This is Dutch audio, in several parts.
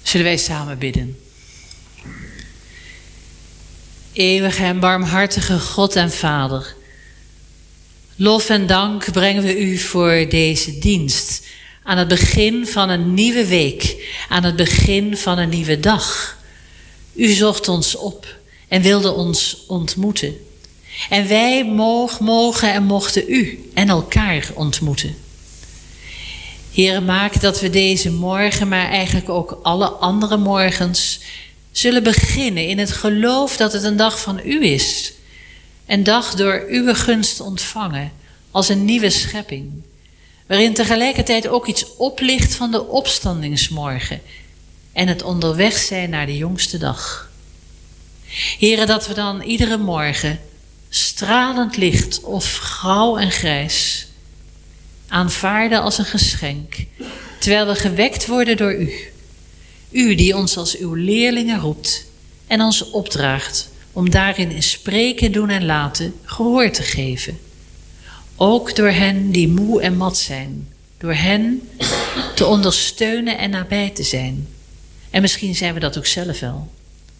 Zullen wij samen bidden? Eeuwige en barmhartige God en Vader, lof en dank brengen we u voor deze dienst. Aan het begin van een nieuwe week, aan het begin van een nieuwe dag. U zocht ons op en wilde ons ontmoeten. En wij mogen en mochten u en elkaar ontmoeten. Heere, maak dat we deze morgen, maar eigenlijk ook alle andere morgens, zullen beginnen in het geloof dat het een dag van u is. Een dag door uw gunst ontvangen als een nieuwe schepping. Waarin tegelijkertijd ook iets oplicht van de opstandingsmorgen. En het onderweg zijn naar de jongste dag. Heere, dat we dan iedere morgen stralend licht of grauw en grijs aanvaarden als een geschenk, terwijl we gewekt worden door u. U die ons als uw leerlingen roept en ons opdraagt om daarin in spreken, doen en laten gehoor te geven. Ook door hen die moe en mat zijn, door hen te ondersteunen en nabij te zijn. En misschien zijn we dat ook zelf wel.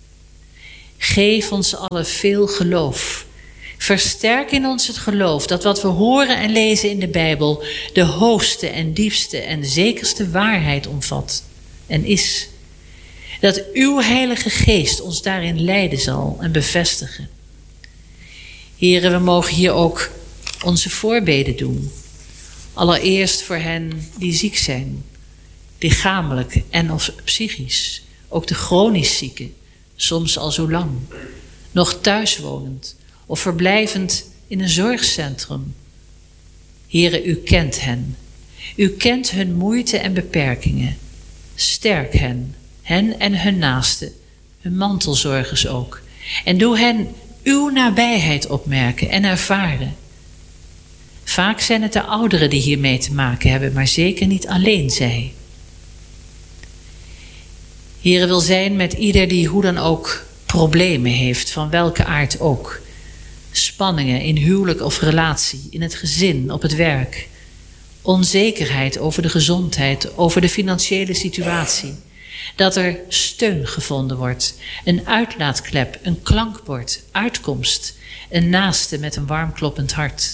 Geef ons allen veel geloof. Versterk in ons het geloof dat wat we horen en lezen in de Bijbel de hoogste en diepste en zekerste waarheid omvat en is. Dat uw Heilige Geest ons daarin leiden zal en bevestigen. Heren, we mogen hier ook onze voorbeden doen. Allereerst voor hen die ziek zijn, lichamelijk en of psychisch. Ook de chronisch zieken, soms al zo lang. Nog thuiswonend of verblijvend in een zorgcentrum. Heren, u kent hen. U kent hun moeite en beperkingen. Sterk hen en hun naasten, hun mantelzorgers ook. En doe hen uw nabijheid opmerken en ervaren. Vaak zijn het de ouderen die hiermee te maken hebben, maar zeker niet alleen zij. Heere, wil zijn met ieder die hoe dan ook problemen heeft, van welke aard ook. Spanningen in huwelijk of relatie, in het gezin, op het werk. Onzekerheid over de gezondheid, over de financiële situatie. Dat er steun gevonden wordt, een uitlaatklep, een klankbord, uitkomst, een naaste met een warm kloppend hart.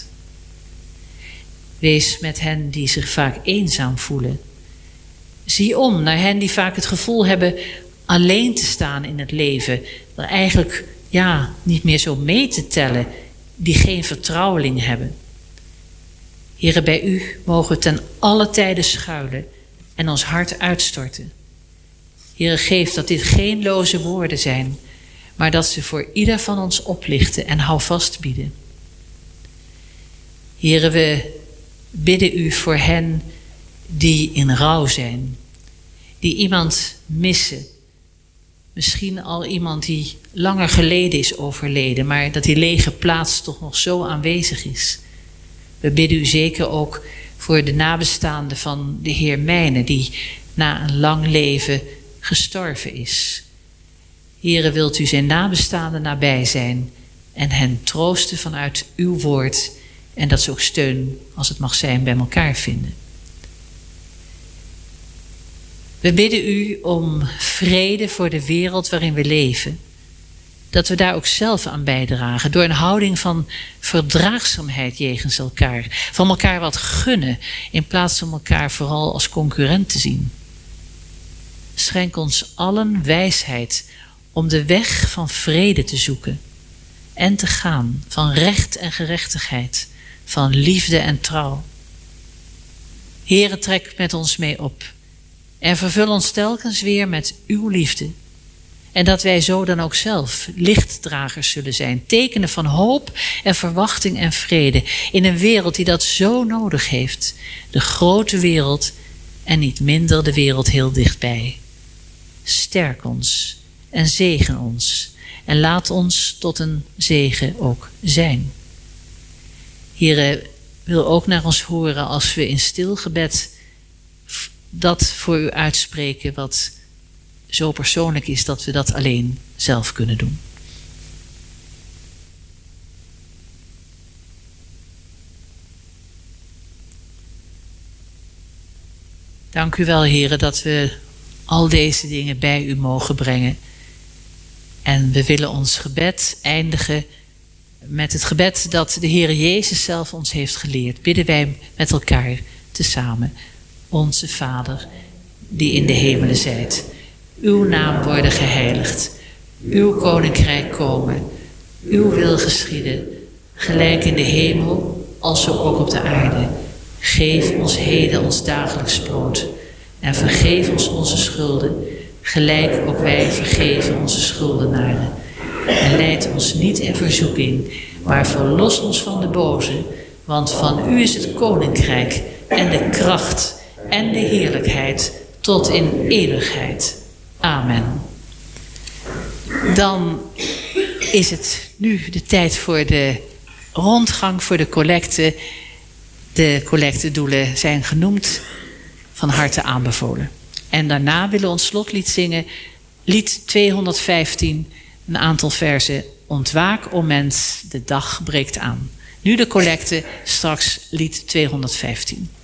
Wees met hen die zich vaak eenzaam voelen. Zie om naar hen die vaak het gevoel hebben alleen te staan in het leven, er eigenlijk niet meer zo mee te tellen, die geen vertrouweling hebben. Heere, bij u mogen we ten alle tijden schuilen en ons hart uitstorten. Heere, geef dat dit geen loze woorden zijn, maar dat ze voor ieder van ons oplichten en houvast bieden. Heere, we bidden u voor hen die in rouw zijn, die iemand missen. Misschien al iemand die langer geleden is overleden, maar dat die lege plaats toch nog zo aanwezig is. We bidden u zeker ook voor de nabestaanden van de heer Mijne, die na een lang leven gestorven is. Heere, wilt u zijn nabestaanden nabij zijn en hen troosten vanuit uw woord en dat ze ook steun, als het mag zijn, bij elkaar vinden. We bidden u om vrede voor de wereld waarin we leven. Dat we daar ook zelf aan bijdragen. Door een houding van verdraagzaamheid jegens elkaar. Van elkaar wat gunnen. In plaats van elkaar vooral als concurrent te zien. Schenk ons allen wijsheid om de weg van vrede te zoeken. En te gaan van recht en gerechtigheid. Van liefde en trouw. Heere, trek met ons mee op. En vervul ons telkens weer met uw liefde. En dat wij zo dan ook zelf lichtdragers zullen zijn. Tekenen van hoop en verwachting en vrede. In een wereld die dat zo nodig heeft. De grote wereld en niet minder de wereld heel dichtbij. Sterk ons en zegen ons. En laat ons tot een zegen ook zijn. Heere, wil ook naar ons horen als we in stil gebed dat voor u uitspreken wat zo persoonlijk is dat we dat alleen zelf kunnen doen. Dank u wel, Heere, dat we al deze dingen bij u mogen brengen. En we willen ons gebed eindigen met het gebed dat de Heer Jezus zelf ons heeft geleerd. Bidden wij met elkaar tezamen. Onze Vader, die in de hemelen zijt. Uw naam worden geheiligd. Uw koninkrijk komen. Uw wil geschieden. Gelijk in de hemel, als zo ook op de aarde. Geef ons heden ons dagelijks brood. En vergeef ons onze schulden. Gelijk ook wij vergeven onze schuldenaren. En leid ons niet in verzoeking, maar verlos ons van de boze. Want van u is het koninkrijk en de kracht en de heerlijkheid tot in eeuwigheid. Amen. Dan is het nu de tijd voor de rondgang, voor de collecte. De collectedoelen zijn genoemd, van harte aanbevolen. En daarna willen we ons slotlied zingen, lied 215, een aantal verzen. Ontwaak, o mens, de dag breekt aan. Nu de collecte, straks lied 215.